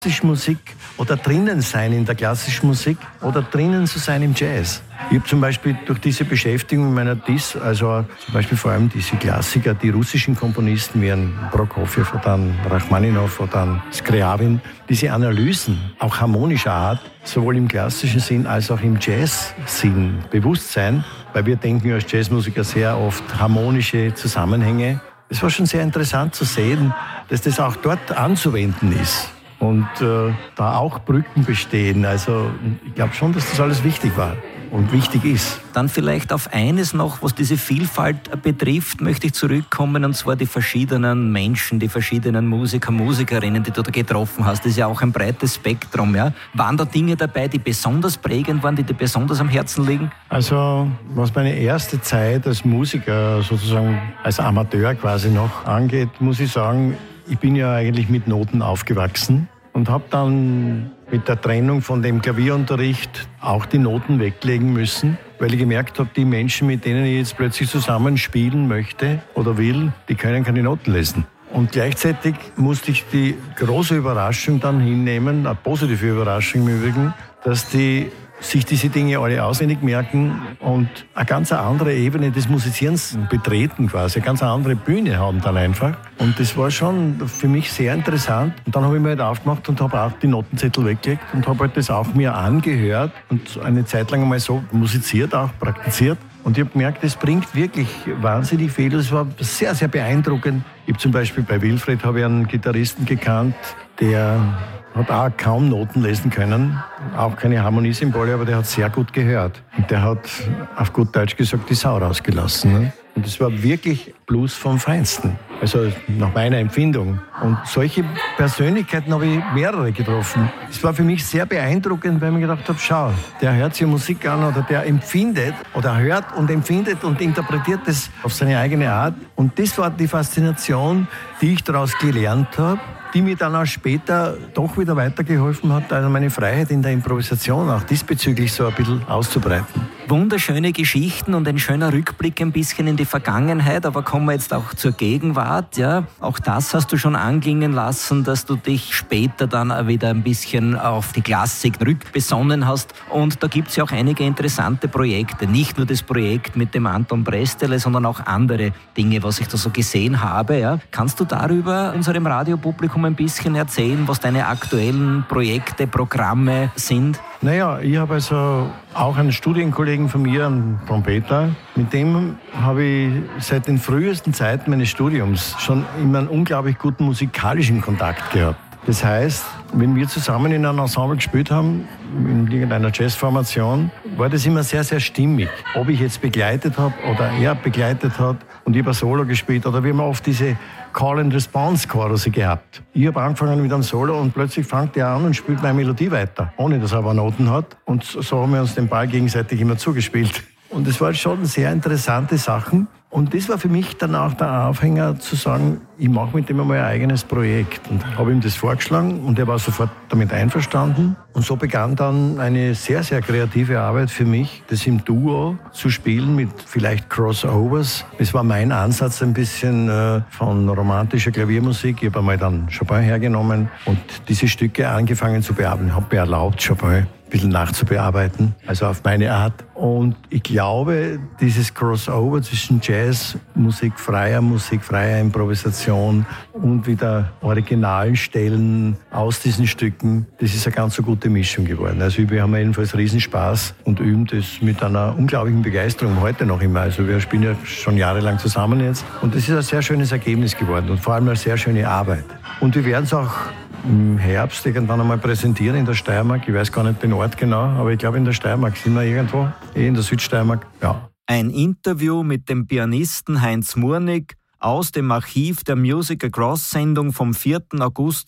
klassischen Musik oder drinnen sein in der klassischen Musik oder drinnen zu sein im Jazz. Ich habe zum Beispiel durch diese Beschäftigung mit meiner DIS, also zum Beispiel vor allem diese Klassiker, die russischen Komponisten wie ein Prokofjew oder ein Rachmaninow oder ein Scriabin, diese Analysen, auch harmonischer Art, sowohl im klassischen Sinn als auch im Jazz-Sinn bewusst sein, weil wir denken als Jazzmusiker sehr oft harmonische Zusammenhänge. Es war schon sehr interessant zu sehen, dass das auch dort anzuwenden ist. Und da auch Brücken bestehen. Also ich glaube schon, dass das alles wichtig war und wichtig ist. Dann vielleicht auf eines noch, was diese Vielfalt betrifft, möchte ich zurückkommen, und zwar die verschiedenen Menschen, die verschiedenen Musiker, Musikerinnen, die du da getroffen hast. Das ist ja auch ein breites Spektrum. Ja? Waren da Dinge dabei, die besonders prägend waren, die dir besonders am Herzen liegen? Also was meine erste Zeit als Musiker, sozusagen als Amateur quasi noch angeht, muss ich sagen, ich bin ja eigentlich mit Noten aufgewachsen und habe dann mit der Trennung von dem Klavierunterricht auch die Noten weglegen müssen, weil ich gemerkt habe, die Menschen, mit denen ich jetzt plötzlich zusammen spielen möchte oder will, die können keine Noten lesen. Und gleichzeitig musste ich die große Überraschung dann hinnehmen, eine positive Überraschung im Übrigen, dass die sich diese Dinge alle auswendig merken und eine ganz andere Ebene des Musizierens betreten quasi, eine ganz andere Bühne haben dann einfach. Und das war schon für mich sehr interessant. Und dann habe ich mir halt aufgemacht und habe auch die Notenzettel weggelegt und habe halt das auch mir angehört und eine Zeit lang einmal so musiziert, auch praktiziert. Und ich habe gemerkt, es bringt wirklich wahnsinnig viel. Es war sehr, sehr beeindruckend. Ich habe zum Beispiel bei Wilfried habe ich einen Gitarristen gekannt, der hat auch kaum Noten lesen können, auch keine Harmoniesymbole, aber der hat sehr gut gehört. Und der hat auf gut Deutsch gesagt, die Sau rausgelassen. Ne? Und es war wirklich Blues vom Feinsten, also nach meiner Empfindung. Und solche Persönlichkeiten habe ich mehrere getroffen. Es war für mich sehr beeindruckend, weil ich mir gedacht habe, schau, der hört sich Musik an oder der empfindet oder hört und empfindet und interpretiert das auf seine eigene Art. Und das war die Faszination, die ich daraus gelernt habe, die mir dann auch später doch wieder weitergeholfen hat, also meine Freiheit in der Improvisation auch diesbezüglich so ein bisschen auszubreiten. Wunderschöne Geschichten und ein schöner Rückblick ein bisschen in die Vergangenheit, aber kommen wir jetzt auch zur Gegenwart. Ja? Auch das hast du schon anklingen lassen, dass du dich später dann wieder ein bisschen auf die Klassik rückbesonnen hast. Und da gibt es ja auch einige interessante Projekte. Nicht nur das Projekt mit dem Anton Brestele, sondern auch andere Dinge, was ich da so gesehen habe. Ja? Kannst du darüber unserem Radiopublikum ein bisschen erzählen, was deine aktuellen Projekte, Programme sind? Naja, ich habe also auch einen Studienkollegen von mir, einen Trompeter, mit dem habe ich seit den frühesten Zeiten meines Studiums schon immer einen unglaublich guten musikalischen Kontakt gehabt. Das heißt, wenn wir zusammen in einem Ensemble gespielt haben, in irgendeiner Jazzformation, war das immer sehr, sehr stimmig. Ob ich jetzt begleitet habe oder er begleitet hat und ich habe Solo gespielt oder wir haben oft diese Call-and-Response-Chorusse gehabt. Ich habe angefangen mit einem Solo und plötzlich fängt er an und spielt meine Melodie weiter, ohne dass er aber Noten hat. Und so haben wir uns den Ball gegenseitig immer zugespielt. Und das waren schon sehr interessante Sachen. Und das war für mich dann auch der Aufhänger zu sagen, ich mache mit dem einmal ein eigenes Projekt. Und habe ihm das vorgeschlagen und er war sofort damit einverstanden. Und so begann dann eine sehr, sehr kreative Arbeit für mich, das im Duo zu spielen mit vielleicht Crossovers. Das war mein Ansatz ein bisschen von romantischer Klaviermusik. Ich habe einmal dann Chopin hergenommen und diese Stücke angefangen zu bearbeiten. Ich habe mir erlaubt, Chopin ein bisschen nachzubearbeiten, also auf meine Art. Und ich glaube, dieses Crossover zwischen Jazzmusik, freier Improvisation und wieder originalen Stellen aus diesen Stücken, das ist eine ganz so gute Mischung geworden. Also wir haben jedenfalls Riesenspaß und üben das mit einer unglaublichen Begeisterung heute noch immer. Also wir spielen ja schon jahrelang zusammen jetzt und das ist ein sehr schönes Ergebnis geworden und vor allem eine sehr schöne Arbeit. Und wir werden es auch im Herbst irgendwann einmal präsentieren in der Steiermark. Ich weiß gar nicht den Ort genau, aber ich glaube in der Steiermark sind wir irgendwo, in der Südsteiermark, ja. Ein Interview mit dem Pianisten Heinz Murnig aus dem Archiv der Music Across-Sendung vom 4. August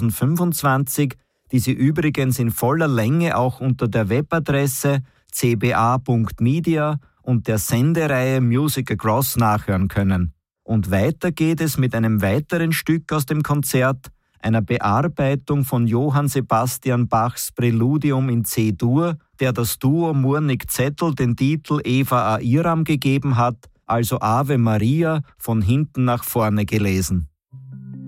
2025, die Sie übrigens in voller Länge auch unter der Webadresse cba.media und der Sendereihe Music Across nachhören können. Und weiter geht es mit einem weiteren Stück aus dem Konzert, einer Bearbeitung von Johann Sebastian Bachs Präludium in C-Dur, der das Duo Murnig-Zettel den Titel Eva Airam gegeben hat, also Ave Maria von hinten nach vorne gelesen.